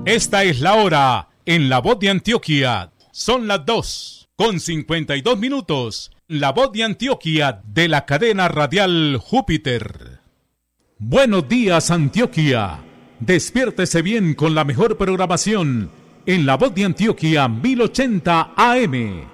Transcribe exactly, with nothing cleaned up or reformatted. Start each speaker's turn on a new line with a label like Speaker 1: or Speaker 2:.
Speaker 1: Esta es la hora en La Voz de Antioquia. Son las dos con cincuenta y dos minutos. La Voz de Antioquia de la cadena radial Júpiter. Buenos días, Antioquia. Despiértese bien con la mejor programación en La Voz de Antioquia mil ochenta A M.